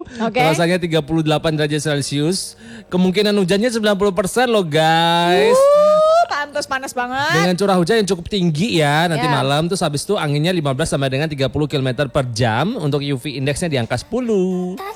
Oke. Rasanya 38 derajat Celcius. Kemungkinan hujannya 90% loh guys. Pantes panas banget. Dengan curah hujan yang cukup tinggi ya nanti Ya. malam. Terus habis itu anginnya 15 sampai dengan 30 km per jam. Untuk UV indeksnya di angka 10.